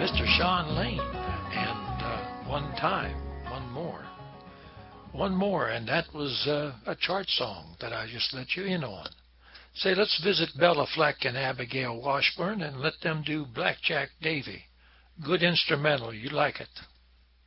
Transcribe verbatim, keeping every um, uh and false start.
Mister Sean Lane, and uh, One Time, One More. One More, and that was uh, a chart song that I just let you in on. Say, let's visit Bella Fleck and Abigail Washburn and let them do Blackjack Davy. Good instrumental, you like it.